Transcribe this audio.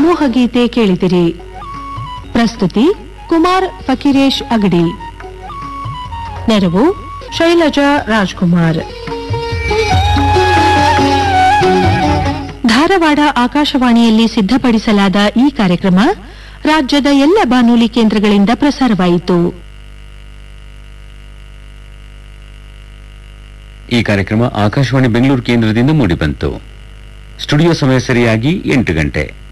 ಸಮೂಹ ಗೀತೆ ಕೇಳಿದಿರಿ. ಪ್ರಸ್ತುತಿ ಕುಮಾರ್ ಫಕೀರೇಶ್ ಅಗಡಿ. ನೆರವು ಶೈಲಜಾ ರಾಜ್ಕುಮಾರ್. ಧಾರವಾಡ ಆಕಾಶವಾಣಿಯಲ್ಲಿ ಸಿದ್ಧಪಡಿಸಲಾದ ಈ ಕಾರ್ಯಕ್ರಮ ರಾಜ್ಯದ ಎಲ್ಲ ಬಾನುಲಿ ಕೇಂದ್ರಗಳಿಂದ ಪ್ರಸಾರವಾಯಿತು. ಈ ಕಾರ್ಯಕ್ರಮ ಆಕಾಶವಾಣಿ ಬೆಂಗಳೂರು ಕೇಂದ್ರದಿಂದ ಮೂಡಿಬಂತು. ಸ್ಟುಡಿಯೋ ಸಮಯ ಸರಿಯಾಗಿ 8 ಗಂಟೆ.